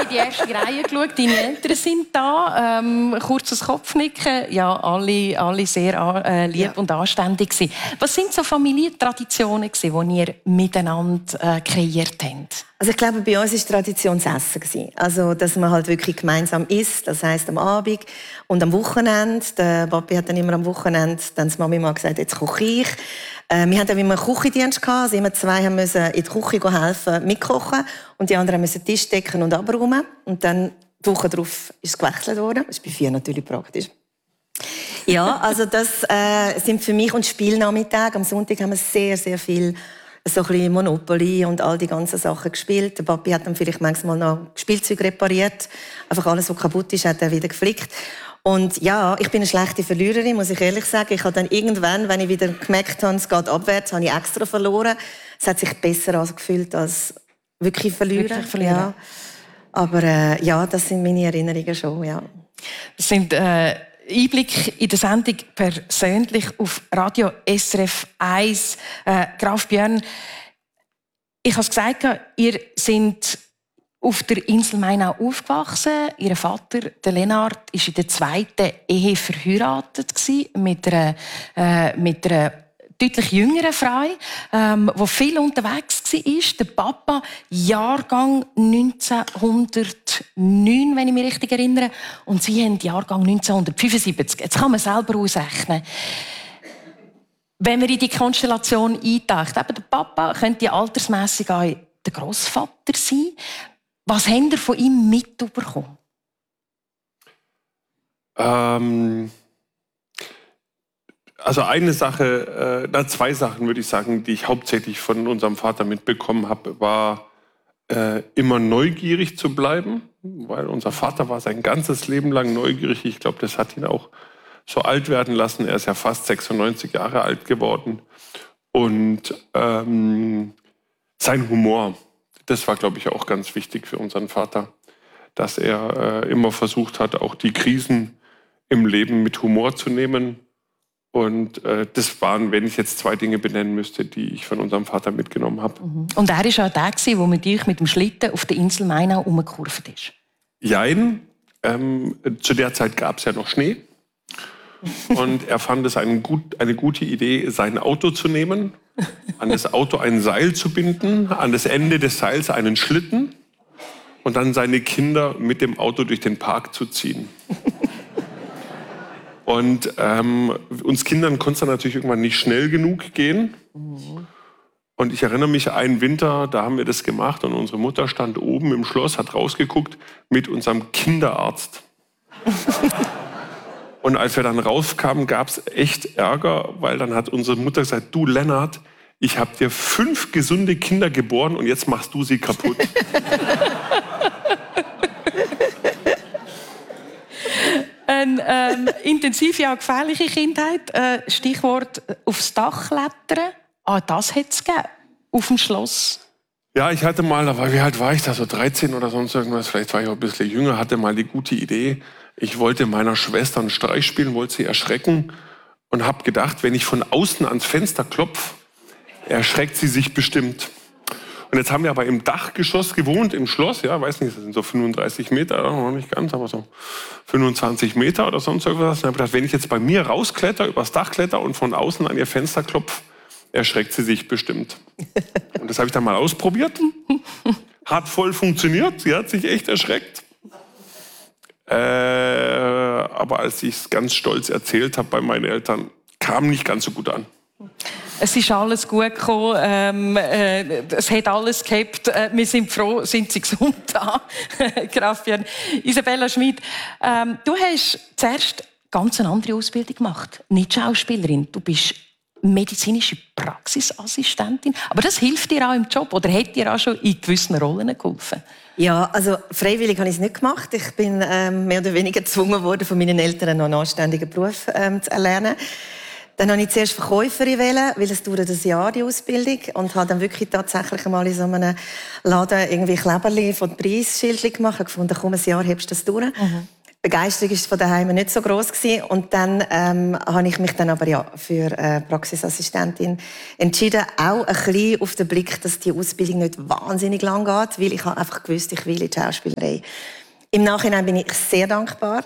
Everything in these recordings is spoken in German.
in die erste Reihe geschaut. Deine Eltern sind da. Kurzes Kopfnicken. Ja, alle sehr lieb und anständig gewesen. Was sind so Familientraditionen gewesen, die ihr miteinander kreiert habt? Also ich glaube, bei uns war Tradition das Essen gewesen. Also, dass man halt wirklich gemeinsam isst. Das heisst, am Abend und am Wochenende. Der Papi hat dann immer am Wochenende dann die Mami mal gesagt, jetzt koche ich. Wir hatten immer einen Küchendienst gehabt. Also immer zwei mussten in die Küche helfen, mitkochen. Und die anderen mussten den Tisch decken und abräumen. Und dann, die Woche darauf, ist es gewechselt worden. Das ist bei 4 natürlich praktisch. Ja, also das sind für mich und Spielnachmittage. Am Sonntag haben wir sehr, sehr viel so ein bisschen Monopoly und all die ganzen Sachen gespielt. Der Papi hat dann vielleicht manchmal noch Spielzeug repariert. Einfach alles, was kaputt ist, hat er wieder geflickt. Und ja, ich bin eine schlechte Verliererin, muss ich ehrlich sagen. Ich habe dann irgendwann, wenn ich wieder gemerkt habe, es geht abwärts, habe ich extra verloren. Es hat sich besser angefühlt als wirklich verlieren. Ja. Aber ja, das sind meine Erinnerungen schon, ja. Das sind Einblick in der Sendung persönlich auf Radio SRF 1. Graf Björn, ich habe es gesagt, ihr seid auf der Insel Mainau aufgewachsen. Ihr Vater, der Lennart, war in der 2. Ehe verheiratet mit einer deutlich jüngeren Frau, die viel unterwegs war. Der Papa, Jahrgang 1909, wenn ich mich richtig erinnere. Und sie haben Jahrgang 1975. Jetzt kann man selber ausrechnen. Wenn man in die Konstellation eintaucht, eben der Papa könnte altersmässig auch der Grossvater sein. Was habt ihr von ihm mitbekommen? Also eine Sache, zwei Sachen würde ich sagen, die ich hauptsächlich von unserem Vater mitbekommen habe, war immer neugierig zu bleiben, weil unser Vater war sein ganzes Leben lang neugierig. Ich glaube, das hat ihn auch so alt werden lassen. Er ist ja fast 96 Jahre alt geworden. Und sein Humor, das war, glaube ich, auch ganz wichtig für unseren Vater, dass er immer versucht hat, auch die Krisen im Leben mit Humor zu nehmen. Und das waren, wenn ich jetzt 2 Dinge benennen müsste, die ich von unserem Vater mitgenommen habe. Und er war auch der, der mit euch mit dem Schlitten auf der Insel Mainau umgekurvt ist? Jein. Zu der Zeit gab es ja noch Schnee. Und er fand es eine gute Idee, sein Auto zu nehmen, an das Auto ein Seil zu binden, an das Ende des Seils einen Schlitten und dann seine Kinder mit dem Auto durch den Park zu ziehen. Und uns Kindern konnte es dann natürlich irgendwann nicht schnell genug gehen. Und ich erinnere mich, einen Winter, da haben wir das gemacht und unsere Mutter stand oben im Schloss, hat rausgeguckt mit unserem Kinderarzt. Und als wir dann rauskamen, gab es echt Ärger, weil dann hat unsere Mutter gesagt, du Lennart, ich habe dir 5 gesunde Kinder geboren und jetzt machst du sie kaputt. Eine intensive, auch gefährliche Kindheit. Stichwort aufs Dach klettern. Das hat es gegeben, auf dem Schloss. Ja, ich hatte mal, wie alt war ich da, so 13 oder sonst irgendwas, vielleicht war ich auch ein bisschen jünger, hatte mal die gute Idee, ich wollte meiner Schwester einen Streich spielen, wollte sie erschrecken und habe gedacht, wenn ich von außen ans Fenster klopfe, erschreckt sie sich bestimmt. Und jetzt haben wir aber im Dachgeschoss gewohnt, im Schloss, ja, weiß nicht, das sind so 35 Meter, noch nicht ganz, aber so 25 Meter oder sonst irgendwas. Und habe gedacht, wenn ich jetzt bei mir rauskletter, übers Dach kletter und von außen an ihr Fenster klopfe, erschreckt sie sich bestimmt. Und das habe ich dann mal ausprobiert. Hat voll funktioniert, sie hat sich echt erschreckt. Aber als ich es ganz stolz erzählt habe bei meinen Eltern, kam nicht ganz so gut an. Es ist alles gut gekommen, es hat alles gehabt. Wir sind froh, sind Sie gesund da, Graf Björn. Isabella Schmid, du hast zuerst ganz eine andere Ausbildung gemacht. Nicht Schauspielerin, du bist medizinische Praxisassistentin. Aber das hilft dir auch im Job oder hat dir auch schon in gewissen Rollen geholfen? Ja, also freiwillig habe ich es nicht gemacht. Ich bin mehr oder weniger gezwungen worden, von meinen Eltern noch einen anständigen Beruf zu erlernen. Dann wollte ich zuerst Verkäuferin, weil es dauert ein Jahr, die Ausbildung. Und habe dann wirklich tatsächlich einmal in so einem Laden irgendwie Kleberli von Preisschildchen gemacht. Ich fand, komm, ein Jahr hebst du das durch. Begeisterung war von daheim nicht so groß gewesen. Und dann habe ich mich dann aber für Praxisassistentin entschieden. Auch ein bisschen auf den Blick, dass die Ausbildung nicht wahnsinnig lang geht, weil ich habe einfach gewusst, ich will in die Schauspielerei. Im Nachhinein bin ich sehr dankbar,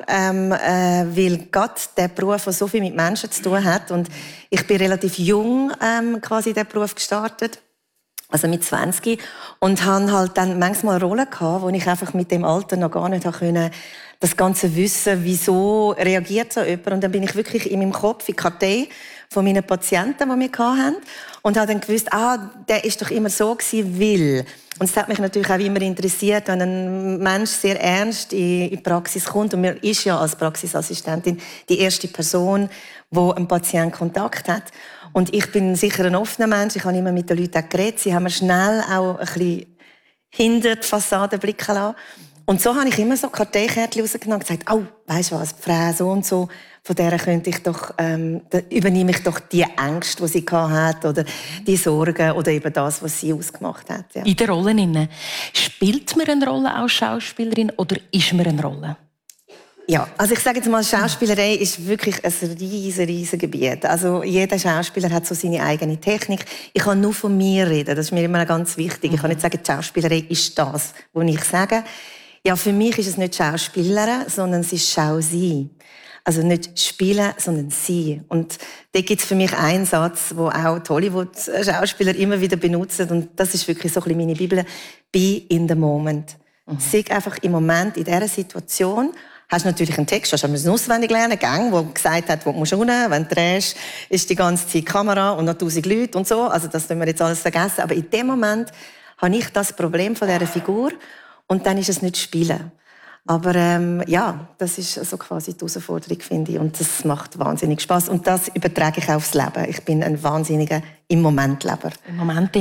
weil gerade der Beruf, der so viel mit Menschen zu tun hat, und ich bin relativ jung quasi in diesen Beruf gestartet, also mit 20, und habe halt dann manchmal Rollen gehabt, wo ich einfach mit dem Alter noch gar nicht konnte, das ganze Wissen, wieso reagiert so jemand. Und dann bin ich wirklich in meinem Kopf in die Kartei von meinen Patienten, die wir hatten, und habe dann gewusst, der ist doch immer so gewesen, weil. Und es hat mich natürlich auch immer interessiert, wenn ein Mensch sehr ernst in die Praxis kommt, und man ist ja als Praxisassistentin die erste Person, die ein Patient Kontakt hat. Und ich bin sicher ein offener Mensch, ich habe immer mit den Leuten geredet, sie haben mir schnell auch ein bisschen hinter die Fassade blicken lassen. Und so habe ich immer so Karteikärtchen rausgenommen und gesagt, weisst du was, die Frau so und so, von der könnte ich doch, übernehme ich doch die Ängste, die sie hatte, oder die Sorgen, oder eben das, was sie ausgemacht hat. Ja. In den Rollen. Spielt man eine Rolle als Schauspielerin oder ist man eine Rolle? Ja, also ich sage jetzt mal, Schauspielerei ist wirklich ein riesiges Gebiet. Also jeder Schauspieler hat so seine eigene Technik. Ich kann nur von mir reden, das ist mir immer ganz wichtig. Ich kann nicht sagen, die Schauspielerei ist das, was ich sage. Ja, für mich ist es nicht Schauspielern, sondern es ist Schausein. Also nicht spielen, sondern sein. Und da gibt es für mich einen Satz, den auch die Hollywood-Schauspieler immer wieder benutzen. Und das ist wirklich so ein bisschen meine Bibel. Be in the moment. Sei einfach im Moment, in dieser Situation. Hast natürlich einen Text, hast du einen auswendig lernen, Gang, der gesagt hat, wo du musst runter, wenn du drehst, ist die ganze Zeit Kamera und noch 1000 Leute und so. Also das müssen wir jetzt alles vergessen. Aber in dem Moment habe ich das Problem von dieser Figur, und dann ist es nicht Spielen. Aber das ist also quasi die Herausforderung, finde ich. Und das macht wahnsinnig Spass. Und das übertrage ich auch aufs Leben. Ich bin ein wahnsinniger Im-Moment-Leber. Im Moment.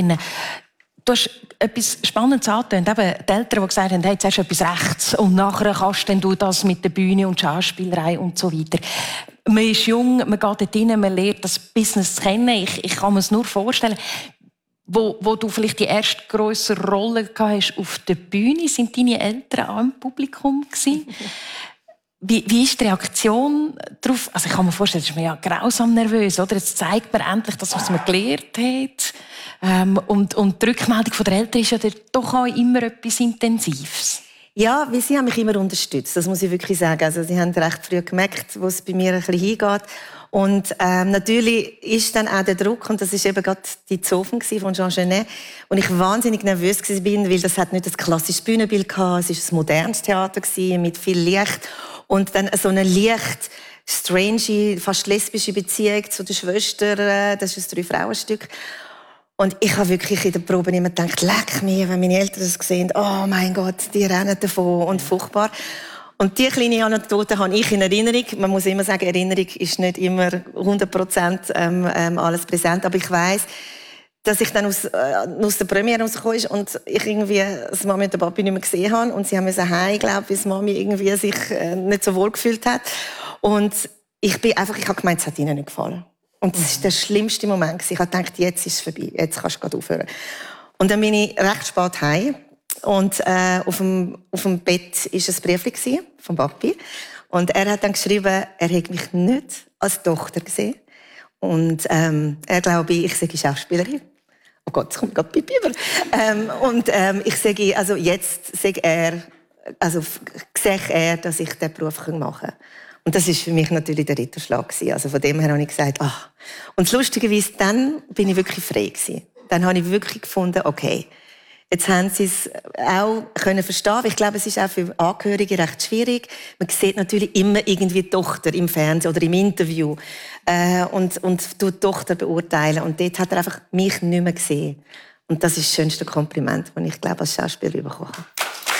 Du hast etwas Spannendes angetönt. Eben die Eltern, die gesagt haben, hey, jetzt hast du etwas Rechts und nachher kannst du das mit der Bühne und Schauspielerei und so weiter. Man ist jung, man geht dort rein, man lernt das Business kennen. Ich kann mir es nur vorstellen. Wo du vielleicht die erste grössere Rolle hast auf der Bühne, sind deine Eltern auch im Publikum gewesen? Wie ist die Reaktion darauf? Also ich kann mir vorstellen, das ist man ja grausam nervös, oder? Jetzt zeigt man endlich das, was man gelernt hat. Und die Rückmeldung der Eltern ist ja doch auch immer etwas Intensives. Ja, weil sie haben mich immer unterstützt, das muss ich wirklich sagen. Also sie haben recht früh gemerkt, wo es bei mir ein bisschen hingeht. Und natürlich ist dann auch der Druck, und das ist eben gerade die Zofen von Jean Genet, und ich wahnsinnig nervös bin, weil das hat nicht das klassische Bühnenbild gehabt, es ist ein modernes Theater mit viel Licht, und dann so eine leicht strange, fast lesbische Beziehung zu der Schwester, das ist ein 3-Frauen-Stück. Und ich habe wirklich in der Probe immer gedacht, leck mir, wenn meine Eltern das sehen, oh mein Gott, die rennen davon und furchtbar. Und diese kleine Anekdote habe ich in Erinnerung. Man muss immer sagen, Erinnerung ist nicht immer 100% alles präsent. Aber ich weiss, dass ich dann aus der Premiere rausgekommen ist und ich irgendwie das Mami und den Papi nicht mehr gesehen habe. Und sie haben müssen heim, glaube ich, bis Mami irgendwie sich nicht so wohl gefühlt hat. Und ich habe gemeint, es hat ihnen nicht gefallen. Und das war der schlimmste Moment. Ich habe gedacht, jetzt ist es vorbei, jetzt kannst du gerade aufhören. Und dann bin ich recht spät heim. Und auf dem Bett war ein Brief vom Papi. Und er hat dann geschrieben, er hätte mich nicht als Tochter gesehen. Und er glaube, ich sei Schauspielerin. Oh Gott, es kommt gerade Pipi über. Ich sage, also jetzt sehe er, dass ich diesen Beruf machen kann. Und das war für mich natürlich der Ritterschlag. Also von dem her habe ich gesagt, Und lustigerweise, dann bin ich wirklich frei gewesen. Dann habe ich wirklich gefunden, okay, jetzt haben sie es auch können verstehen. Ich glaube, es ist auch für Angehörige recht schwierig. Man sieht natürlich immer irgendwie die Tochter im Fernsehen oder im Interview und die Tochter beurteilen. Und dort hat er einfach mich nicht mehr gesehen. Und das ist das schönste Kompliment, das ich, glaube, als Schauspieler bekommen habe.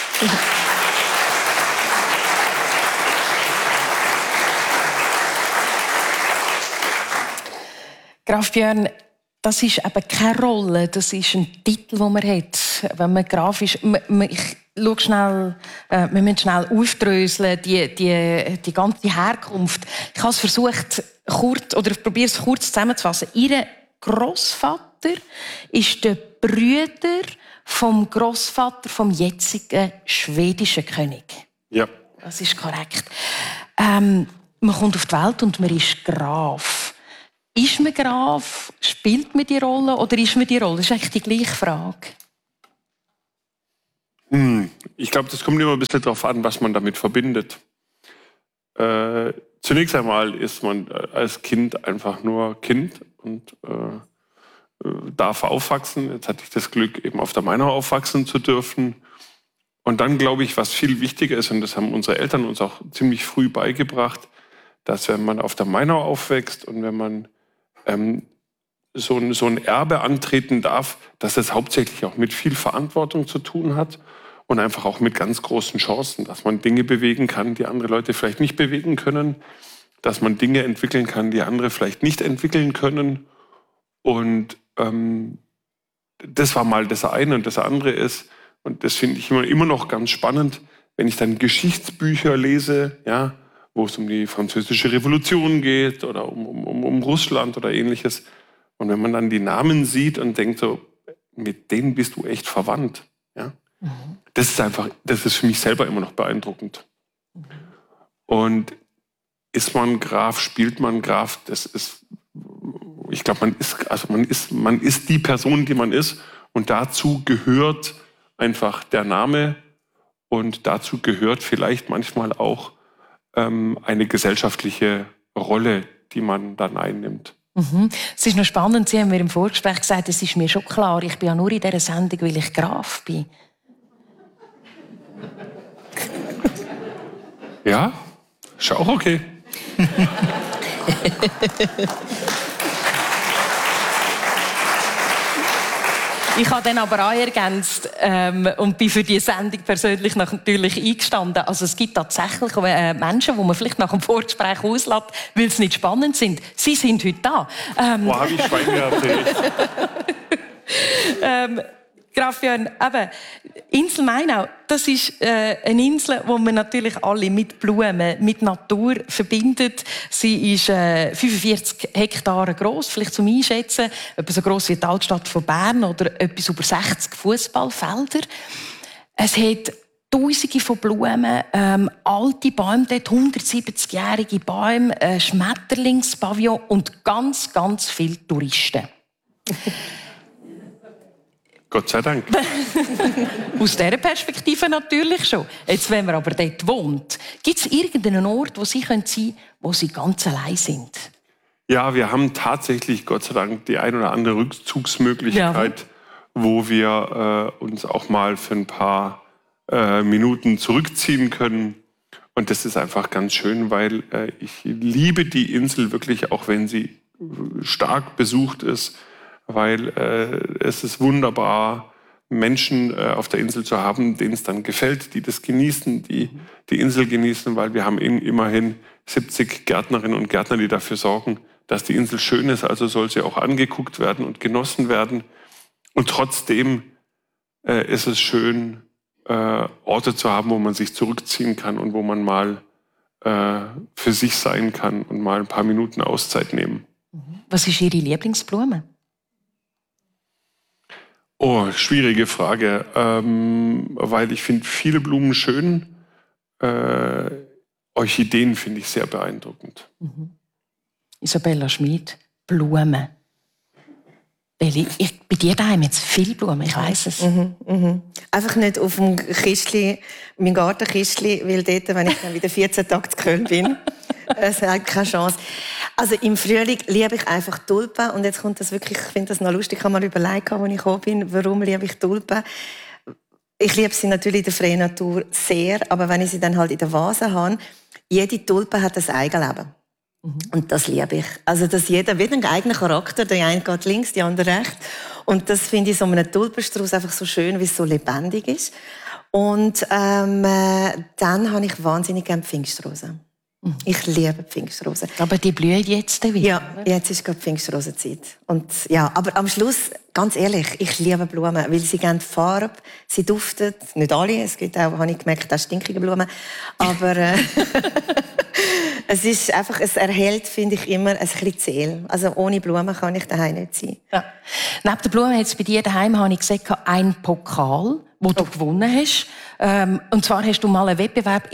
Graf Björn, das ist eben keine Rolle, das ist ein Titel, den man hat. Wenn man Graf ist, ich schaue schnell, wir müssen schnell aufdröseln, die ganze Herkunft. Ich habe es versucht, probiere es kurz zusammenzufassen. Ihr Grossvater ist der Bruder vom Grossvater vom jetzigen schwedischen König. Ja. Das ist korrekt. Man kommt auf die Welt und man ist Graf. Ist man Graf? Spielt man die Rolle oder ist man die Rolle? Das ist eigentlich die gleiche Frage. Ich glaube, das kommt immer ein bisschen darauf an, was man damit verbindet. Zunächst einmal ist man als Kind einfach nur Kind und darf aufwachsen. Jetzt hatte ich das Glück, eben auf der Mainau aufwachsen zu dürfen. Und dann glaube ich, was viel wichtiger ist, und das haben unsere Eltern uns auch ziemlich früh beigebracht, dass wenn man auf der Mainau aufwächst und wenn man so ein Erbe antreten darf, dass das hauptsächlich auch mit viel Verantwortung zu tun hat und einfach auch mit ganz großen Chancen, dass man Dinge bewegen kann, die andere Leute vielleicht nicht bewegen können, dass man Dinge entwickeln kann, die andere vielleicht nicht entwickeln können. Und das war mal das eine. Und das andere ist, und das finde ich immer noch ganz spannend, wenn ich dann Geschichtsbücher lese, ja, wo es um die Französische Revolution geht oder um Russland oder Ähnliches. Und wenn man dann die Namen sieht und denkt so, mit denen bist du echt verwandt. Ja? Das ist für mich selber immer noch beeindruckend. Und ist man Graf, spielt man Graf, ich glaube, man ist die Person, die man ist. Und dazu gehört einfach der Name und dazu gehört vielleicht manchmal auch eine gesellschaftliche Rolle, die man dann einnimmt. Es ist noch spannend, Sie haben mir im Vorgespräch gesagt, es ist mir schon klar, ich bin ja nur in dieser Sendung, weil ich Graf bin. Ja, ist auch okay. Ich habe dann aber auch ergänzt und bin für diese Sendung persönlich natürlich eingestanden. Also es gibt tatsächlich Menschen, die man vielleicht nach dem Vorgespräch auslässt, weil sie nicht spannend sind. Sie sind heute da. Wow, wie Schwein gehabt. Graf Björn, eben, Insel Mainau, das ist eine Insel, wo man natürlich alle mit Blumen, mit Natur verbindet. Sie ist 45 Hektare gross, vielleicht zum Einschätzen, etwa so gross wie die Altstadt von Bern oder etwas über 60 Fußballfelder. Es hat Tausende von Blumen, alte Bäume dort, 170-jährige Bäume, Schmetterlingspavillon und ganz, ganz viele Touristen. Gott sei Dank. Aus dieser Perspektive natürlich schon. Jetzt, wenn man aber dort wohnt, gibt es irgendeinen Ort, wo Sie sein können, wo Sie ganz allein sind? Ja, wir haben tatsächlich, Gott sei Dank, die ein oder andere Rückzugsmöglichkeit, wo wir uns auch mal für ein paar Minuten zurückziehen können. Und das ist einfach ganz schön, weil ich liebe die Insel wirklich, auch wenn sie stark besucht ist, weil es ist wunderbar, Menschen auf der Insel zu haben, denen es dann gefällt, die das genießen, die Insel genießen, weil wir haben immerhin 70 Gärtnerinnen und Gärtner, die dafür sorgen, dass die Insel schön ist, also soll sie auch angeguckt werden und genossen werden. Und trotzdem ist es schön, Orte zu haben, wo man sich zurückziehen kann und wo man mal für sich sein kann und mal ein paar Minuten Auszeit nehmen. Was ist Ihre Lieblingsblume? Oh, schwierige Frage, weil ich finde viele Blumen schön. Orchideen finde ich sehr beeindruckend. Isabella Schmid, Blumen. Bei dir daheim jetzt viele Blumen, ich weiss es. Einfach nicht auf dem Kistli, mein Gartenkistli, weil dort, wenn ich dann wieder 14 Tage zu Köln bin, es hat keine Chance. Also im Frühling liebe ich einfach Tulpen und jetzt kommt das wirklich, ich finde das noch lustig, ich habe mal überlegt, als ich gekommen bin, warum liebe ich Tulpen. Ich liebe sie natürlich in der freien Natur sehr, aber wenn ich sie dann halt in der Vase habe, jede Tulpe hat ein Eigenleben. Und das liebe ich. Also, dass jeder wird einen eigenen Charakter, der eine geht links, die andere rechts. Und das finde ich so einen Tulpenstrauß einfach so schön, wie es so lebendig ist. Und dann habe ich wahnsinnig gerne Pfingstrosen. Ich liebe Pfingstrosen. Aber die blühen jetzt wieder. Ja, jetzt ist gerade Pfingstrosenzeit. Und ja, aber am Schluss, ganz ehrlich, ich liebe Blumen, weil sie geben Farbe, sie duften, nicht alle, es gibt auch, habe ich gemerkt, auch stinkige Blumen, aber es ist einfach, es erhält, finde ich, immer ein bisschen die Seele. Also ohne Blumen kann ich daheim nicht sein. Ja. Neben den Blumen hat es bei dir daheim, habe ich gesagt, einen Pokal, den du gewonnen hast. Und zwar hast du mal einen Wettbewerb im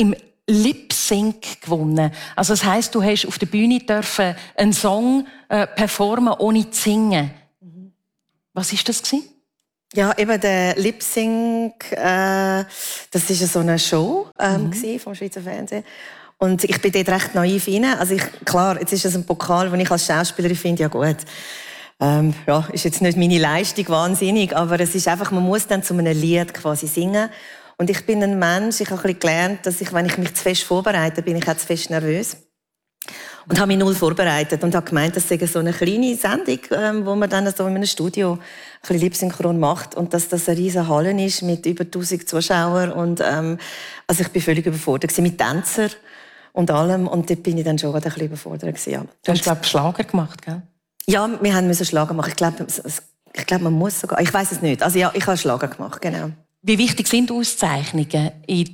Lip-Sync gewonnen. Also das heisst, du hast auf der Bühne dürfen einen Song performen, ohne zu singen. Was war das gewesen? Ja, eben der Lip-Sync, das war so eine Show vom Schweizer Fernsehen. Und ich bin dort recht naiv rein. Also klar, jetzt ist das ein Pokal, den ich als Schauspielerin finde, ja gut. Ja, ist jetzt nicht meine Leistung wahnsinnig, aber es ist einfach, man muss dann zu einem Lied quasi singen. Und ich bin ein Mensch, ich habe ein bisschen gelernt, dass ich, wenn ich mich zu fest vorbereite, bin ich auch zu fest nervös. Und habe mich null vorbereitet und habe gemeint, das sei so eine kleine Sendung, wo man dann so in einem Studio ein bisschen Lip-Synchron macht und dass das eine riesige Halle ist mit über 1000 Zuschauern. Und, also ich bin völlig überfordert mit Tänzern und allem. Und dort bin ich dann schon ein bisschen überfordert. Ja. Du hast, glaube ich, Schlager gemacht, gell? Ja, wir mussten Schlager machen. Ich glaube, man muss sogar. Ich weiß es nicht. Also ja, ich habe Schlager gemacht, genau. Wie wichtig sind Auszeichnungen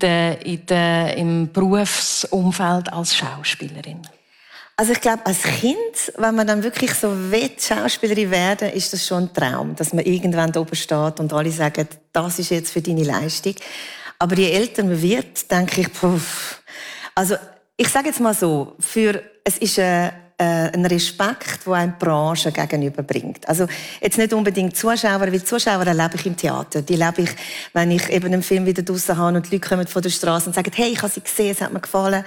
im Berufsumfeld als Schauspielerin? Also ich glaube, als Kind, wenn man dann wirklich so Schauspielerin werden will, ist das schon ein Traum, dass man irgendwann da oben steht und alle sagen, das ist jetzt für deine Leistung. Aber je älter man wird, denke ich, also ich sage jetzt mal so, es ist ein Respekt, den eine Branche gegenüberbringt. Also jetzt nicht unbedingt Zuschauer, weil Zuschauer erlebe ich im Theater. Die erlebe ich, wenn ich eben einen Film wieder draussen habe und die Leute kommen von der Straße und sagen, hey, ich habe sie gesehen, es hat mir gefallen.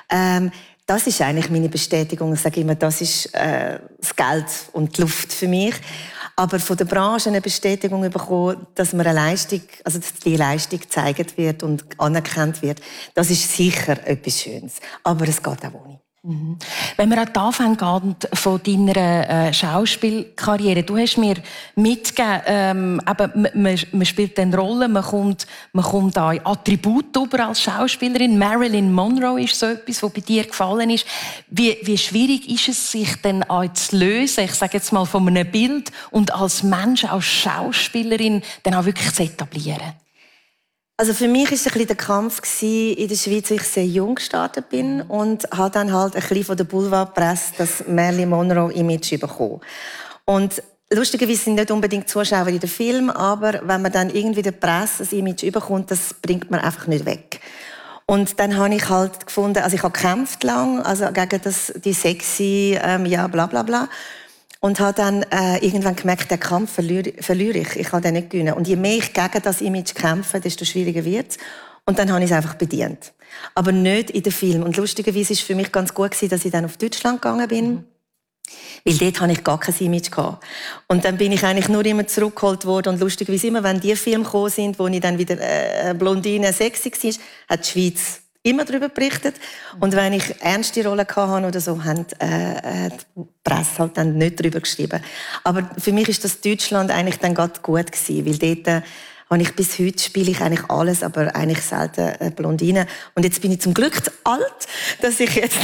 Das ist eigentlich meine Bestätigung. Ich sage immer, das ist das Geld und die Luft für mich. Aber von der Branche eine Bestätigung bekommen, dass man eine Leistung, also dass die Leistung gezeigt wird und anerkannt wird, das ist sicher etwas Schönes. Aber es geht auch ohne. Wenn wir an die Anfänge gehen von deiner Schauspielkarriere, du hast mir mitgegeben, man spielt eine Rolle, man kommt an Attribute über als Schauspielerin. Marilyn Monroe ist so etwas, was bei dir gefallen ist. Wie schwierig ist es, sich dann auch zu lösen, ich sage jetzt mal von einem Bild und als Mensch, als Schauspielerin dann auch wirklich zu etablieren? Also für mich war es ein bisschen der Kampf in der Schweiz, als ich sehr jung gestartet bin und habe dann halt ein bisschen von der Boulevardpresse das Marilyn Monroe-Image bekommen. Und lustigerweise sind nicht unbedingt Zuschauer in den Film, aber wenn man dann irgendwie der Presse das Image bekommt, das bringt man einfach nicht weg. Und dann habe ich halt gefunden, also ich habe gekämpft lang, also gegen die sexy, ja bla bla bla. Und habe dann irgendwann gemerkt, den Kampf verliere ich. Ich kann den nicht gewinnen. Und je mehr ich gegen das Image kämpfe, desto schwieriger wird es. Und dann habe ich es einfach bedient. Aber nicht in den Film. Und lustigerweise war es für mich ganz gut, dass ich dann auf Deutschland gegangen bin. Weil dort hatte ich gar kein Image gehabt. Und dann bin ich eigentlich nur immer zurückgeholt worden. Und lustigerweise immer, wenn die Filme gekommen sind, wo ich dann wieder Blondine sexy war, hat die Schweiz immer darüber berichtet. Und wenn ich ernste Rollen hatte oder so, haben die Presse halt dann nicht darüber geschrieben. Aber für mich ist das Deutschland eigentlich dann gerade gut gewesen, weil dort habe ich bis heute spiele ich eigentlich alles, aber eigentlich selten Blondine. Und jetzt bin ich zum Glück zu alt, dass ich jetzt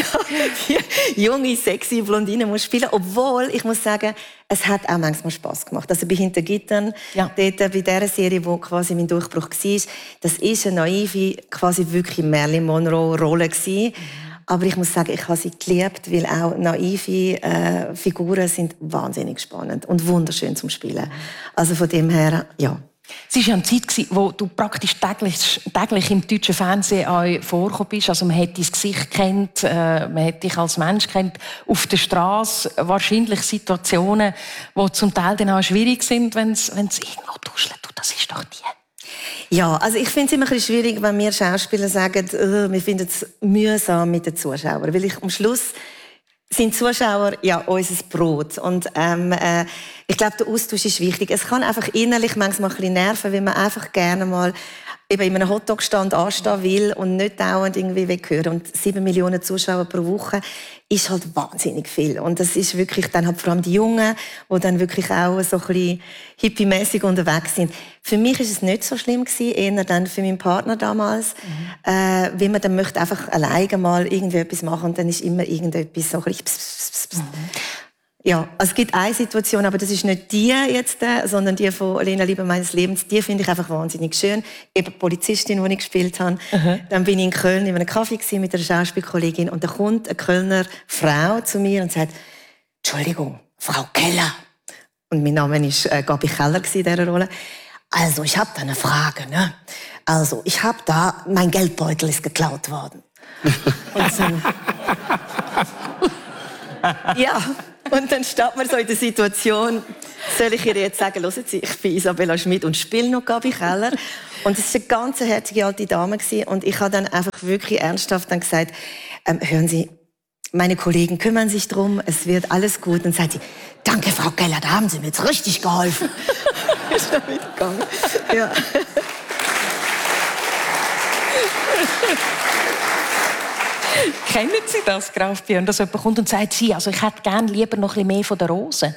die junge, sexy Blondine muss spielen. Obwohl, ich muss sagen, es hat auch manchmal Spass gemacht. Also bei «Hinter Gittern», dort bei dieser Serie, wo quasi mein Durchbruch war, das ist eine naive, quasi wirklich Marilyn Monroe-Rolle gewesen. Aber ich muss sagen, ich habe sie geliebt, weil auch naive Figuren sind wahnsinnig spannend und wunderschön zum Spielen. Also von dem her, ja. Es war ja eine Zeit, wo du praktisch täglich im deutschen Fernsehen auch vorgekommen bist. Also man hat dein Gesicht kennt, man hat dich als Mensch kennt. Auf der Straße wahrscheinlich Situationen, die zum Teil dann auch schwierig sind, wenn es irgendwo tuschelt. Das ist doch die. Ja, also ich finde es immer ein bisschen schwierig, wenn wir Schauspieler sagen, wir finden es mühsam mit den Zuschauern. Weil am Schluss sind Zuschauer ja unser Brot. Und ich glaube, der Austausch ist wichtig. Es kann einfach innerlich manchmal ein bisschen nerven, wenn man einfach gerne mal eben in einem Hotdog-Stand anstehen will und nicht dauernd irgendwie weghören. Und 7 Millionen Zuschauer pro Woche ist halt wahnsinnig viel. Und das ist wirklich dann halt vor allem die Jungen, die dann wirklich auch so ein bisschen hippie-mässig unterwegs sind. Für mich ist es nicht so schlimm gewesen, eher dann für meinen Partner damals, wie man dann möchte einfach alleine mal irgendwie etwas machen und dann ist immer irgendetwas so ein bisschen Ja, also es gibt eine Situation, aber das ist nicht die jetzt, sondern die von Lena Liebe meines Lebens. Die finde ich einfach wahnsinnig schön. Eben die Polizistin, die ich gespielt habe. Dann bin ich in Köln in einem Café mit einer Schauspielkollegin und da kommt eine Kölner Frau zu mir und sagt, Entschuldigung, Frau Keller. Und mein Name war Gabi Keller in dieser Rolle. Also, ich habe da eine Frage, ne? Also, mein Geldbeutel ist geklaut worden. Und so. Ja, und dann steht man so in der Situation, soll ich ihr jetzt sagen, hören Sie, ich bin Isabella Schmid und spiele noch Gabi Keller. Und es war eine ganz herzige alte Dame und ich habe dann einfach wirklich ernsthaft dann gesagt, hören Sie, meine Kollegen kümmern sich drum, es wird alles gut. Und dann sagt sie, danke Frau Keller, da haben Sie mir jetzt richtig geholfen. Ist dann mitgegangen. Ja. Kennen Sie das, Graf Björn, dass jemand kommt und sagt, Sie, also ich hätte gerne lieber noch ein bisschen mehr von der Rose?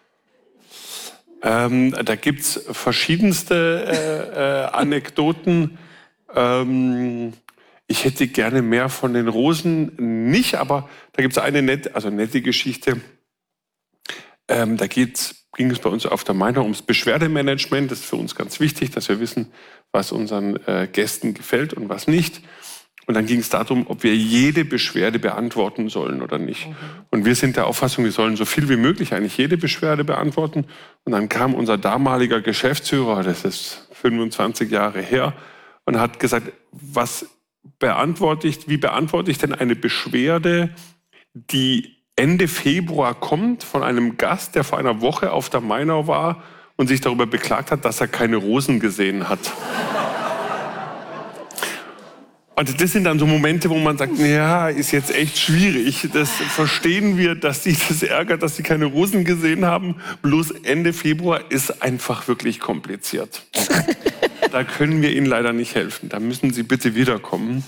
Da gibt es verschiedenste Anekdoten. Ich hätte gerne mehr von den Rosen nicht, aber da gibt es eine nette Geschichte. Da ging es bei uns auf der Mainau ums Beschwerdemanagement. Das ist für uns ganz wichtig, dass wir wissen, was unseren Gästen gefällt und was nicht. Und dann ging es darum, ob wir jede Beschwerde beantworten sollen oder nicht. Und wir sind der Auffassung, wir sollen so viel wie möglich eigentlich jede Beschwerde beantworten. Und dann kam unser damaliger Geschäftsführer, das ist 25 Jahre her, und hat gesagt, wie beantworte ich denn eine Beschwerde, die Ende Februar kommt von einem Gast, der vor einer Woche auf der Mainau war und sich darüber beklagt hat, dass er keine Rosen gesehen hat. Und das sind dann so Momente, wo man sagt, ja, ist jetzt echt schwierig. Das verstehen wir, dass sie das ärgert, dass sie keine Rosen gesehen haben. Bloß Ende Februar ist einfach wirklich kompliziert. Da können wir Ihnen leider nicht helfen. Da müssen Sie bitte wiederkommen.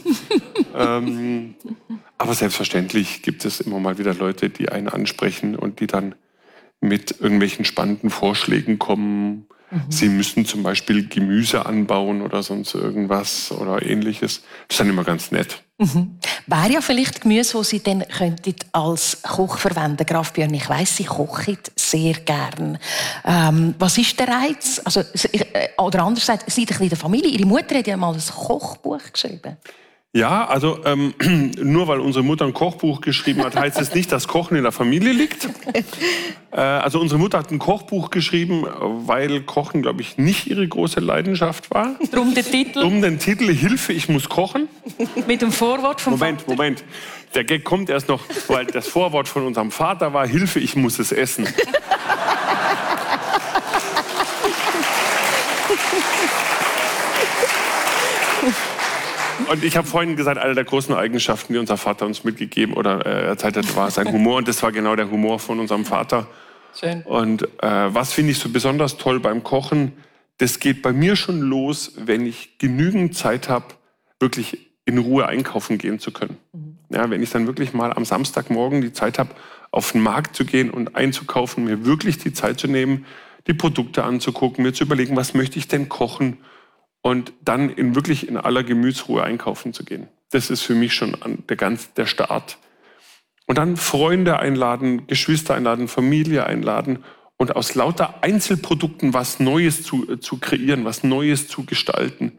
Aber selbstverständlich gibt es immer mal wieder Leute, die einen ansprechen und die dann mit irgendwelchen spannenden Vorschlägen kommen. Sie müssen zum Beispiel Gemüse anbauen oder sonst irgendwas oder Ähnliches. Das ist dann immer ganz nett. Wäre ja vielleicht Gemüse, das Sie dann als Koch verwenden, Graf Björn. Ich weiss, Sie kochen sehr gern. Was ist der Reiz? Also, oder anders gesagt, Sie sind ein bisschen in der Familie. Ihre Mutter hat ja mal ein Kochbuch geschrieben. Ja, also nur weil unsere Mutter ein Kochbuch geschrieben hat, heißt es nicht, dass Kochen in der Familie liegt. Also unsere Mutter hat ein Kochbuch geschrieben, weil Kochen, glaube ich, nicht ihre große Leidenschaft war. Drum der Titel? Drum den Titel Hilfe, ich muss kochen. Mit dem Vorwort vom Vater? Moment. Der Gag kommt erst noch, weil das Vorwort von unserem Vater war Hilfe, ich muss es essen. Und ich habe vorhin gesagt, eine der großen Eigenschaften, die unser Vater uns mitgegeben oder erzählt hat, war sein Humor. Und das war genau der Humor von unserem Vater. Schön. Und was finde ich so besonders toll beim Kochen? Das geht bei mir schon los, wenn ich genügend Zeit habe, wirklich in Ruhe einkaufen gehen zu können. Ja, wenn ich dann wirklich mal am Samstagmorgen die Zeit habe, auf den Markt zu gehen und einzukaufen, mir wirklich die Zeit zu nehmen, die Produkte anzugucken, mir zu überlegen, was möchte ich denn kochen? Und dann wirklich in aller Gemütsruhe einkaufen zu gehen. Das ist für mich schon der Start. Und dann Freunde einladen, Geschwister einladen, Familie einladen und aus lauter Einzelprodukten was Neues zu kreieren, was Neues zu gestalten,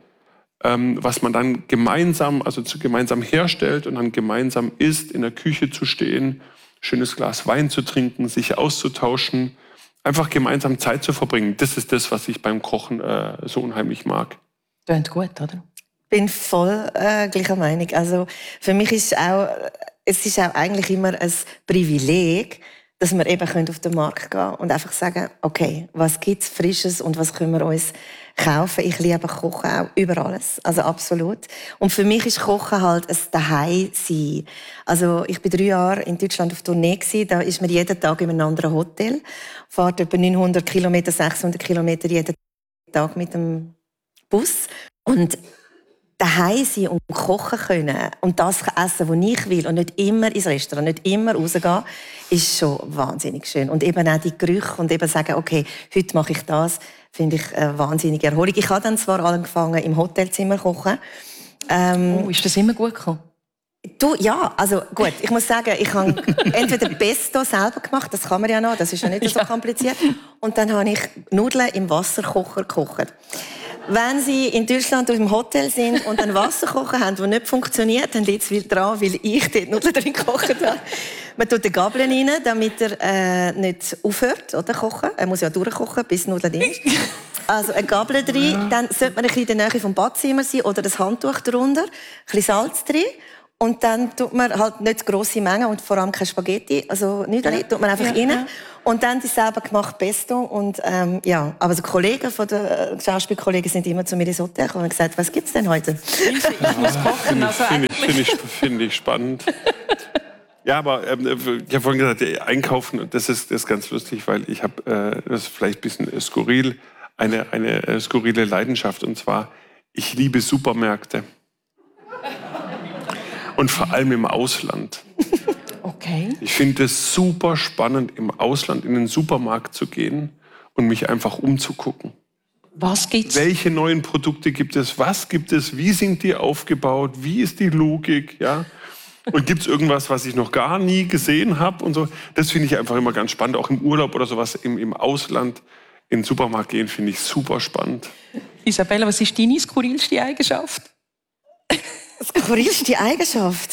was man dann gemeinsam herstellt und dann gemeinsam isst, in der Küche zu stehen, schönes Glas Wein zu trinken, sich auszutauschen, einfach gemeinsam Zeit zu verbringen. Das ist das, was ich beim Kochen so unheimlich mag. Klingt gut, oder? Ich bin voll gleicher Meinung. Also für mich ist es ist auch eigentlich immer ein Privileg, dass wir eben auf den Markt gehen und einfach sagen, okay, was gibt's Frisches und was können wir uns kaufen? Ich liebe Kochen auch über alles, also absolut. Und für mich ist Kochen halt ein Daheim-Sein. Also ich war 3 Jahre in Deutschland auf Tournee gewesen. Da ist man jeden Tag in einem anderen Hotel, fährt etwa 900 Kilometer, 600 Kilometer jeden Tag mit dem Bus und daheim sein und kochen können und das essen, was ich will und nicht immer ins Restaurant, nicht immer rausgehen, ist schon wahnsinnig schön. Und eben auch die Gerüche und eben sagen, okay, heute mache ich das, finde ich eine wahnsinnige Erholung. Ich habe dann zwar angefangen im Hotelzimmer zu kochen. Ist das immer gut gekommen? Ja, also gut, ich muss sagen, ich habe entweder Pesto selber gemacht, das kann man ja noch, das ist ja nicht so kompliziert, und dann habe ich Nudeln im Wasserkocher gekocht. Wenn Sie in Deutschland im Hotel sind und einen Wasserkocher haben, der nicht funktioniert, dann liegt es wieder daran, weil ich dort Nudeln drin gekocht habe. Man tut den Gabel rein, damit er nicht aufhört, oder, kochen. Er muss ja durchkochen, bis die Nudeln drin ist. Also eine Gabel drin, dann sollte man ein bisschen in der Nähe vom Badzimmer sein oder das Handtuch darunter, ein bisschen Salz drin Und dann tut man halt nicht grosse Mengen und vor allem keine Spaghetti, also Nüdeli, tut man einfach rein. Ja. Und dann die selber gemacht Pesto. Und, aber die Kollegen von den Schauspielkollegen sind immer zu mir ins Hotel gekommen und gesagt, was gibt's denn heute? Ich muss kochen. Finde ich spannend. Ja, aber ich habe vorhin gesagt, einkaufen, das ist ganz lustig, weil ich habe, das ist vielleicht ein bisschen skurril, eine skurrile Leidenschaft. Und zwar, ich liebe Supermärkte. Und vor allem im Ausland. Okay. Ich finde es super spannend, im Ausland in den Supermarkt zu gehen und mich einfach umzugucken. Was gibt's? Welche neuen Produkte gibt es? Was gibt es? Wie sind die aufgebaut? Wie ist die Logik? Ja? Und gibt es irgendwas, was ich noch gar nie gesehen habe? Und so. Das finde ich einfach immer ganz spannend. Auch im Urlaub oder sowas im Ausland in den Supermarkt gehen, finde ich super spannend. Isabella, was ist deine skurrilste Eigenschaft? Skurrilste Eigenschaft?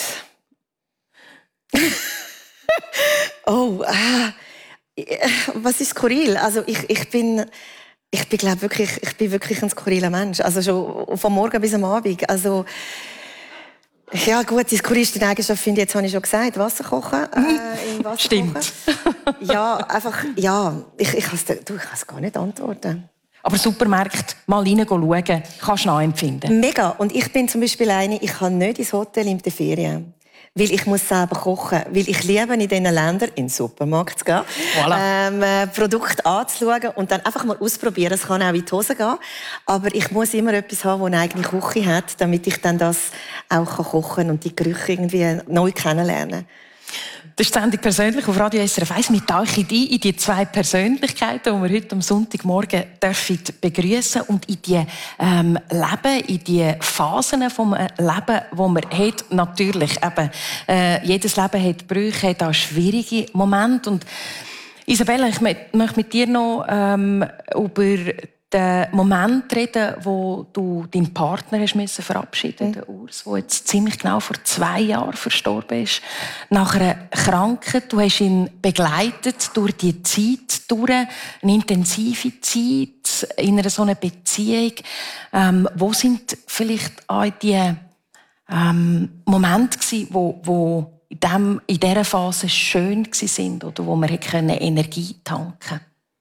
Was ist skurril? Also ich bin glaube wirklich ein skurriler Mensch. Also schon vom Morgen bis am Abend. Also ja gut, die skurrilste Eigenschaft finde ich, jetzt habe ich schon gesagt, Wasser kochen. Im Wasser Stimmt. Kochen. Ja, einfach, ja, ich kann es gar nicht antworten. Aber Supermärkte, mal reinschauen, kannst du nachempfinden. Mega. Und ich bin zum Beispiel eine, ich kann nicht ins Hotel in den Ferien. Weil ich muss selber kochen. Weil ich liebe in diesen Ländern, in den Supermarkt zu gehen, voilà. Produkte anzuschauen und dann einfach mal ausprobieren. Es kann auch in die Hose gehen. Aber ich muss immer etwas haben, das eine eigene Küche hat, damit ich dann das auch kochen kann und die Gerüche irgendwie neu kennenlernen. Das ist die Sendung «Persönlich» auf Radio SRF 1. Wir tauchen ein in die zwei Persönlichkeiten, die wir heute am Sonntagmorgen begrüßen und in die Leben, in die Phasen vom Leben, wo man hat. Natürlich eben, jedes Leben hat Brüche, hat auch schwierige Momente. Und Isabella, ich möchte mit dir noch über den Moment reden, wo du deinen Partner hast verabschieden musst, den Urs, der jetzt ziemlich genau vor 2 Jahren verstorben ist. Nach einer Krankheit. Du hast ihn begleitet durch die Zeit, durch eine intensive Zeit in einer so einer Beziehung. Wo sind vielleicht auch die Momente gewesen, wo in dieser Phase schön waren oder wo man Energie tanken konnte?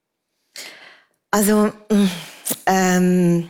Also, wir haben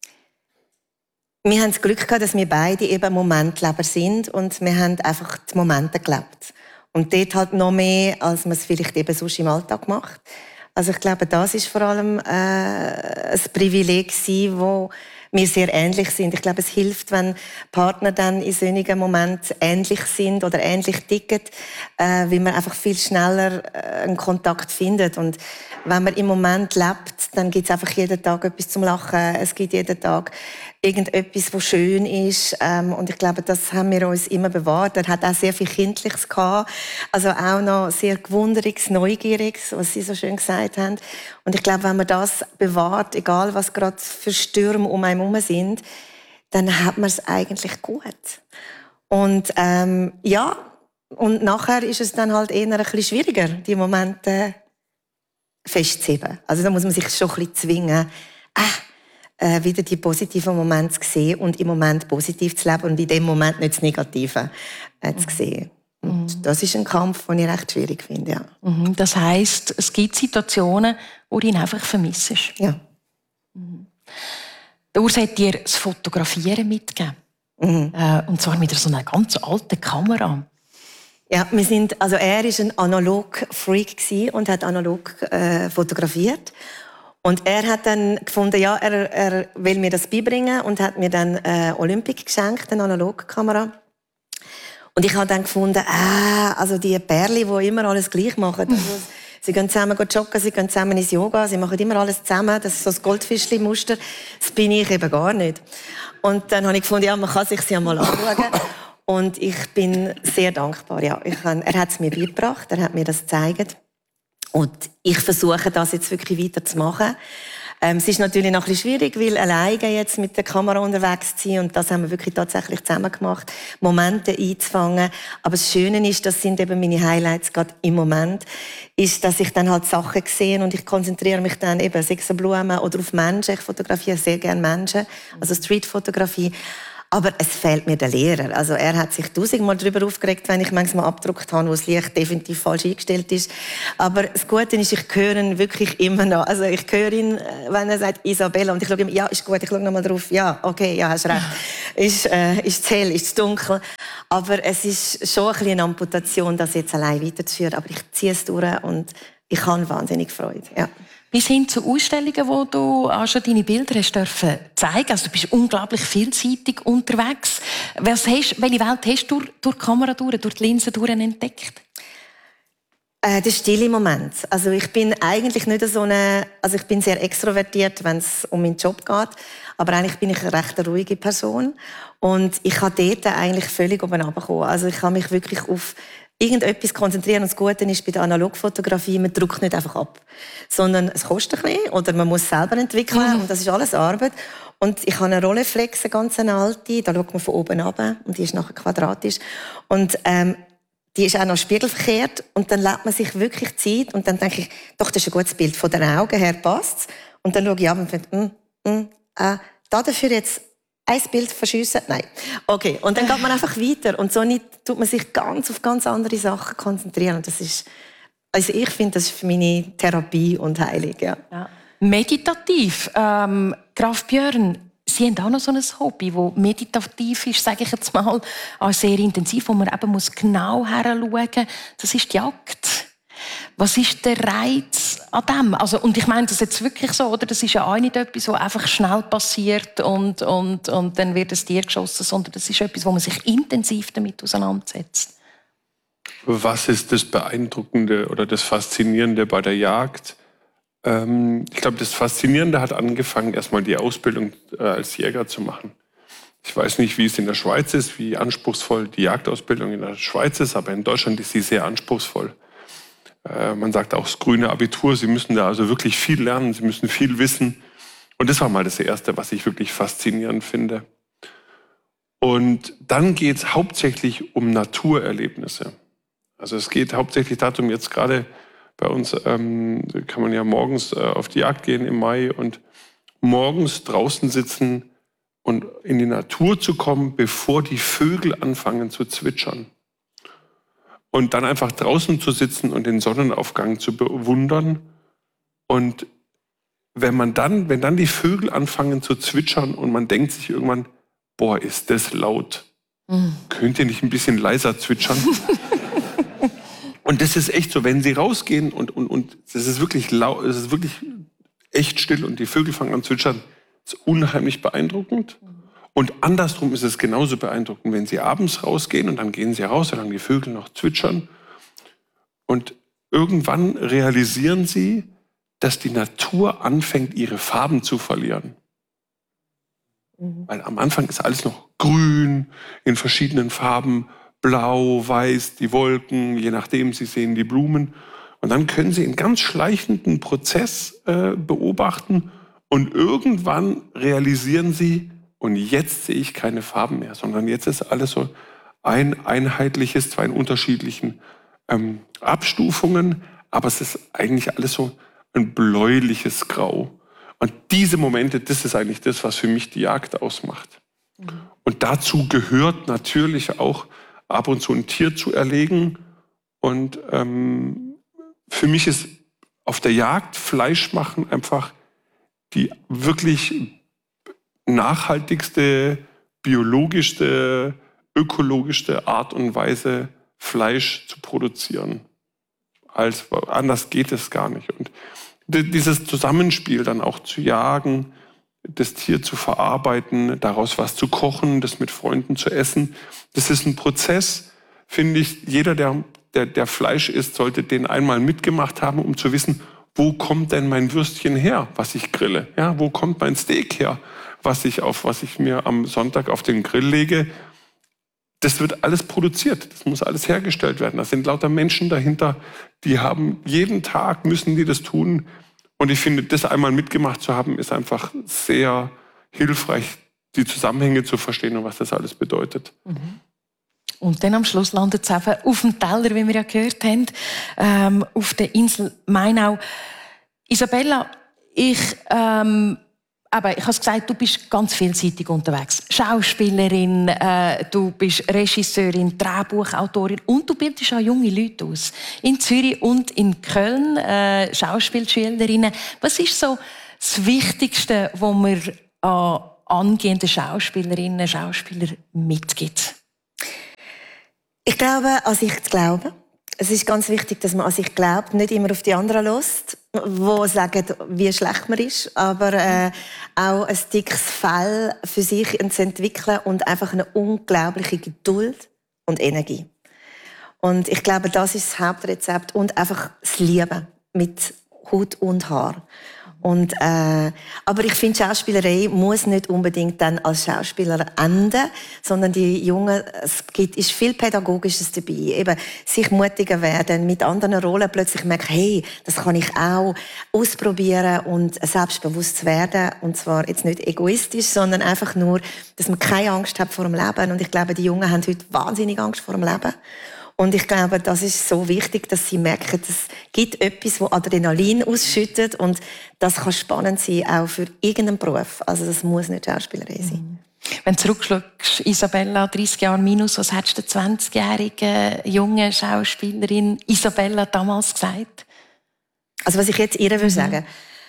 das Glück gehabt, dass wir beide eben Momentleber sind und wir haben einfach die Momente gelebt. Und dort halt noch mehr, als man es vielleicht eben sonst im Alltag macht. Also ich glaube, das ist vor allem ein Privileg gewesen, wo wir sehr ähnlich sind. Ich glaube, es hilft, wenn Partner dann in solchen Momenten ähnlich sind oder ähnlich ticken, weil man einfach viel schneller einen Kontakt findet. Und wenn man im Moment lebt, dann gibt es einfach jeden Tag etwas zum Lachen. Es gibt jeden Tag irgendetwas, was schön ist. Und ich glaube, das haben wir uns immer bewahrt. Er hat auch sehr viel Kindliches gehabt. Also auch noch sehr Gewunderiges, Neugieriges, was Sie so schön gesagt haben. Und ich glaube, wenn man das bewahrt, egal was gerade für Stürme um einen herum sind, dann hat man es eigentlich gut. Und und nachher ist es dann halt eher ein bisschen schwieriger, die Momente festzuheben. Also da muss man sich schon ein bisschen zwingen, wieder die positiven Momente zu sehen und im Moment positiv zu leben und in dem Moment nicht das Negative zu sehen. Und das ist ein Kampf, den ich recht schwierig finde. Ja. Das heisst, es gibt Situationen, wo du ihn einfach vermisst. Ja. Der Urs hat dir das Fotografieren mitgegeben. Und zwar mit so einer ganz alten Kamera. Ja, er war ein Analog-Freak und hat analog fotografiert. Und er hat dann gefunden, ja, er will mir das beibringen und hat mir dann Olympic geschenkt, eine Analogkamera. Und ich habe dann gefunden, also die Pärchen, die immer alles gleich machen. Also, sie gehen zusammen joggen, sie gehen zusammen ins Yoga, sie machen immer alles zusammen. Das ist so das Goldfischli-Muster. Das bin ich eben gar nicht. Und dann habe ich gefunden, ja, man kann sich ja mal anschauen. Und ich bin sehr dankbar. Ja, er hat es mir beigebracht, er hat mir das gezeigt. Und ich versuche, das jetzt wirklich weiterzumachen. Es ist natürlich noch ein bisschen schwierig, weil alleine jetzt mit der Kamera unterwegs zu sein, und das haben wir wirklich tatsächlich zusammen gemacht, Momente einzufangen. Aber das Schöne ist, das sind eben meine Highlights gerade im Moment, ist, dass ich dann halt Sachen sehe und ich konzentriere mich dann eben, sei es Blumen oder auf Menschen. Ich fotografiere sehr gerne Menschen, also Streetfotografie. Aber es fehlt mir der Lehrer. Also er hat sich 1000-mal darüber aufgeregt, wenn ich manchmal abgedruckt habe, wo das Licht definitiv falsch eingestellt ist. Aber das Gute ist, ich höre ihn wirklich immer noch. Also ich höre ihn, wenn er sagt Isabella, und ich schaue ihm, ja, ist gut, ich schaue noch mal drauf, ja, okay, ja, hast recht. Ist es hell, ist es dunkel? Aber es ist schon ein bisschen eine Amputation, das jetzt allein weiterzuführen. Aber ich ziehe es durch und ich habe wahnsinnig Freude. Ja. Bis hin zu Ausstellungen, wo du auch schon deine Bilder hast dürfen zeigen. Also du bist unglaublich vielseitig unterwegs. Welche Welt hast du durch die Kamera durch die Linse durch entdeckt? Der stille Moment. Also ich bin eigentlich nicht so also ich bin sehr extrovertiert, wenn es um meinen Job geht. Aber eigentlich bin ich eine recht ruhige Person. Und ich kann dort eigentlich völlig oben runterkommen. Also ich kann mich wirklich auf irgendetwas konzentrieren. Und das Gute ist bei der Analogfotografie, man druckt nicht einfach ab. Sondern es kostet ein bisschen, oder man muss es selber entwickeln. Und das ist alles Arbeit. Und ich habe eine Rolleiflex, eine ganz alte. Da schaut man von oben runter. Und die ist nachher quadratisch. Und die ist auch noch spiegelverkehrt. Und dann lässt man sich wirklich Zeit. Und dann denke ich, doch, das ist ein gutes Bild. Von den Augen her passt es. Und dann schaue ich ab und finde, dafür jetzt ein Bild verschiessen? Nein. Okay. Und dann geht man einfach weiter. Und so tut man sich auf ganz andere Sachen konzentrieren. Und das ist, also ich finde, das ist für meine Therapie und Heilung. Ja. Ja. Meditativ. Graf Björn, Sie haben auch noch so ein Hobby, das meditativ ist, sage ich jetzt mal, auch sehr intensiv, wo man eben genau hinschauen muss. Das ist die Jagd. Was ist der Reiz an dem? Also, und ich meine das jetzt wirklich so, oder? Das ist ja auch nicht etwas, was einfach schnell passiert und dann wird ein Tier geschossen, sondern das ist etwas, wo man sich intensiv damit auseinandersetzt. Was ist das Beeindruckende oder das Faszinierende bei der Jagd? Ich glaube, das Faszinierende hat angefangen, erstmal die Ausbildung als Jäger zu machen. Ich weiß nicht, wie es in der Schweiz ist, wie anspruchsvoll die Jagdausbildung in der Schweiz ist, aber in Deutschland ist sie sehr anspruchsvoll. Man sagt auch das grüne Abitur, Sie müssen da also wirklich viel lernen, Sie müssen viel wissen. Und das war mal das Erste, was ich wirklich faszinierend finde. Und dann geht es hauptsächlich um Naturerlebnisse. Also es geht hauptsächlich darum, jetzt gerade bei uns kann man ja morgens auf die Jagd gehen im Mai und morgens draußen sitzen und in die Natur zu kommen, bevor die Vögel anfangen zu zwitschern. Und dann einfach draußen zu sitzen und den Sonnenaufgang zu bewundern. Und wenn dann die Vögel anfangen zu zwitschern und man denkt sich irgendwann, boah, ist das laut. Könnt ihr nicht ein bisschen leiser zwitschern? Und das ist echt so, wenn sie rausgehen und es ist wirklich laut, es ist wirklich echt still und die Vögel fangen an zu zwitschern, ist unheimlich beeindruckend. Und andersrum ist es genauso beeindruckend, wenn sie abends rausgehen und dann gehen sie raus, solange die Vögel noch zwitschern. Und irgendwann realisieren sie, dass die Natur anfängt, ihre Farben zu verlieren. Weil am Anfang ist alles noch grün, in verschiedenen Farben, blau, weiß, die Wolken, je nachdem, sie sehen die Blumen. Und dann können sie einen ganz schleichenden Prozess beobachten und irgendwann realisieren sie, und jetzt sehe ich keine Farben mehr, sondern jetzt ist alles so ein einheitliches, zwar in unterschiedlichen Abstufungen, aber es ist eigentlich alles so ein bläuliches Grau. Und diese Momente, das ist eigentlich das, was für mich die Jagd ausmacht. Und dazu gehört natürlich auch, ab und zu ein Tier zu erlegen. Und für mich ist auf der Jagd Fleisch machen einfach die wirklich nachhaltigste, biologischste, ökologischste Art und Weise, Fleisch zu produzieren. Anders geht es gar nicht. Und dieses Zusammenspiel dann auch zu jagen, das Tier zu verarbeiten, daraus was zu kochen, das mit Freunden zu essen, das ist ein Prozess, finde ich. Jeder, der Fleisch isst, sollte den einmal mitgemacht haben, um zu wissen, wo kommt denn mein Würstchen her, was ich grille? Ja, wo kommt mein Steak her, was ich mir am Sonntag auf den Grill lege? Das wird alles produziert, das muss alles hergestellt werden. Da sind lauter Menschen dahinter, die haben jeden Tag, müssen die das tun. Und ich finde, das einmal mitgemacht zu haben, ist einfach sehr hilfreich, die Zusammenhänge zu verstehen und was das alles bedeutet. Und dann am Schluss landet es eben auf dem Teller, wie wir ja gehört haben, auf der Insel Mainau. Isabella, ich aber ich habe gesagt, du bist ganz vielseitig unterwegs. Schauspielerin, du bist Regisseurin, Drehbuchautorin und du bildest auch junge Leute aus. In Zürich und in Köln, Schauspielschülerinnen. Was ist so das Wichtigste, was man an angehenden Schauspielerinnen und Schauspielern mitgibt? Ich glaube, an sich zu glauben. Es ist ganz wichtig, dass man an sich glaubt, nicht immer auf die anderen hört, die sagen, wie schlecht man ist, aber auch ein dickes Fell für sich zu entwickeln und einfach eine unglaubliche Geduld und Energie. Und ich glaube, das ist das Hauptrezept und einfach das Lieben mit Haut und Haar. Und, aber ich finde, Schauspielerei muss nicht unbedingt dann als Schauspieler enden, sondern die Jungen, ist viel Pädagogisches dabei. Eben, sich mutiger werden, mit anderen Rollen plötzlich merken, hey, das kann ich auch ausprobieren und selbstbewusst zu werden. Und zwar jetzt nicht egoistisch, sondern einfach nur, dass man keine Angst hat vor dem Leben. Und ich glaube, die Jungen haben heute wahnsinnig Angst vor dem Leben. Und ich glaube, das ist so wichtig, dass sie merken, es gibt etwas, das Adrenalin ausschüttet und das kann spannend sein, auch für irgendeinen Beruf. Also das muss nicht Schauspielerei sein. Wenn du zurückschaust, Isabella, 30 Jahre minus, was hättest du der 20-jährigen jungen Schauspielerin Isabella damals gesagt? Also was ich jetzt ihr würde sagen,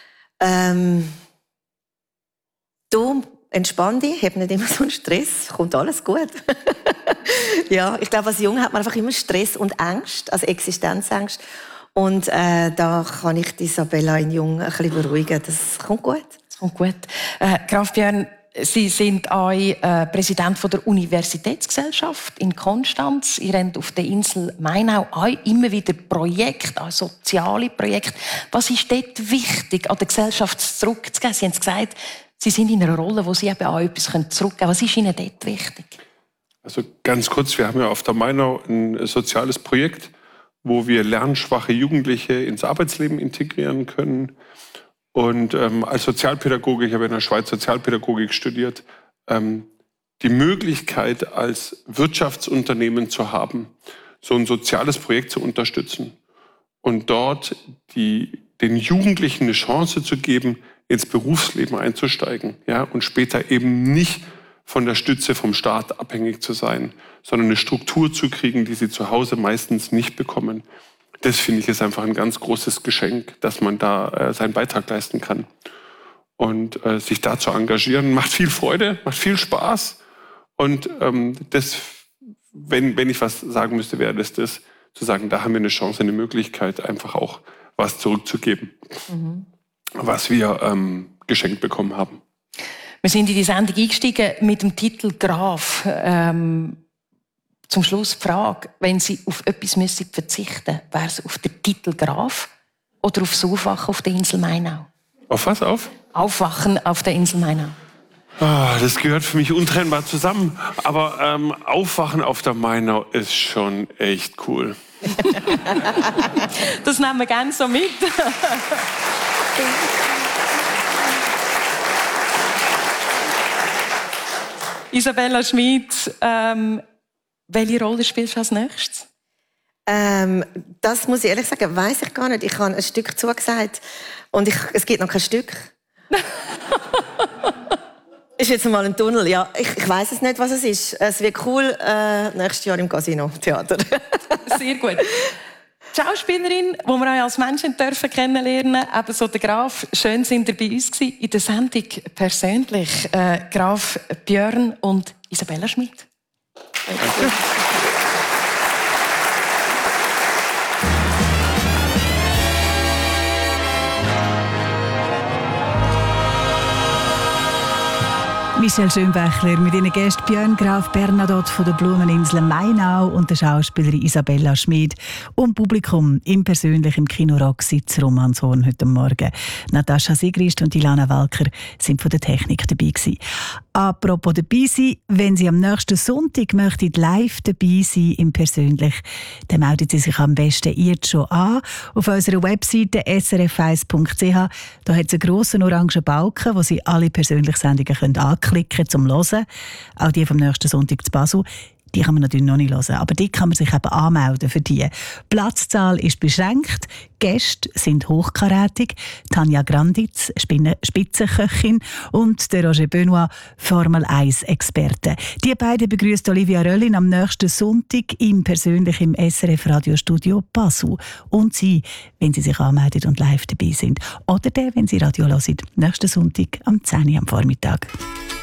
du entspann dich, hab nicht immer so einen Stress, kommt alles gut. Ja, ich glaube, als Junge hat man einfach immer Stress und Angst, also Existenzangst. Und da kann ich die Isabella in Jung ein bisschen beruhigen. Das kommt gut. Das kommt gut. Graf Björn, Sie sind auch Präsident der Universitätsgesellschaft in Konstanz. Ihr habt auf der Insel Mainau auch immer wieder Projekte, auch soziale Projekte. Was ist dort wichtig, an der Gesellschaft zurückzugeben? Sie haben gesagt, Sie sind in einer Rolle, wo Sie eben auch etwas zurückgeben können. Was ist Ihnen dort wichtig? Also ganz kurz, wir haben ja auf der Mainau ein soziales Projekt, wo wir lernschwache Jugendliche ins Arbeitsleben integrieren können. Und als Sozialpädagoge, ich habe in der Schweiz Sozialpädagogik studiert, die Möglichkeit als Wirtschaftsunternehmen zu haben, so ein soziales Projekt zu unterstützen und dort den Jugendlichen eine Chance zu geben, ins Berufsleben einzusteigen, ja, und später eben nicht von der Stütze vom Staat abhängig zu sein, sondern eine Struktur zu kriegen, die sie zu Hause meistens nicht bekommen. Das finde ich ist einfach ein ganz großes Geschenk, dass man da seinen Beitrag leisten kann. Und sich da zu engagieren, macht viel Freude, macht viel Spaß. Und wenn ich was sagen müsste, wäre das zu sagen, da haben wir eine Chance, eine Möglichkeit, einfach auch was zurückzugeben, was wir geschenkt bekommen haben. Wir sind in die Sendung eingestiegen mit dem Titel Graf. Zum Schluss die Frage, wenn Sie auf etwas verzichten müssen, wäre es auf den Titel Graf oder aufs Aufwachen auf der Insel Mainau? Auf was? Aufwachen auf der Insel Mainau. Das gehört für mich untrennbar zusammen. Aber Aufwachen auf der Mainau ist schon echt cool. Das nehmen wir gerne so mit. Isabella Schmid, welche Rolle spielst du als nächstes? Das muss ich ehrlich sagen, weiss ich gar nicht. Ich habe ein Stück zugesagt und es gibt noch kein Stück. Ist jetzt mal ein Tunnel, ja. Ich weiss es nicht, was es ist. Es wird cool, nächstes Jahr im Casino-Theater. Sehr gut. Die Schauspielerin, die wir auch als Menschen kennenlernen dürfen, ebenso der Graf, schön sind ihr bei uns gewesen, in der Sendung persönlich. Graf Björn und Isabella Schmid. Danke. Michelle Schönbächler mit ihren Gästen Björn Graf Bernadotte von der Blumeninsel Mainau und der Schauspielerin Isabella Schmid und Publikum im persönlichen Kino Roxy zu Romanshorn heute Morgen. Natascha Sigrist und Ilana Walker sind von der Technik dabei gewesen. Apropos dabei sein, wenn Sie am nächsten Sonntag möchten live dabei sein im persönlich, dann melden Sie sich am besten jetzt schon an auf unserer Webseite srf1.ch. Da hat es einen grossen orangen Balken, wo Sie alle persönlichen Sendungen anklicken können zum Hören. Auch die vom nächsten Sonntag zu Basel. Die kann man natürlich noch nicht hören, aber die kann man sich eben anmelden für die. Die Platzzahl ist beschränkt, Gäste sind hochkarätig. Tanja Granditz, Spitzenköchin, und der Roger Benoit, Formel-1-Experte. Die beiden begrüßt Olivia Röllin am nächsten Sonntag persönlich im SRF-Radiostudio Basel. Und Sie, wenn Sie sich anmelden und live dabei sind. Oder wenn Sie Radio hören, nächsten Sonntag am 10 Uhr am Vormittag.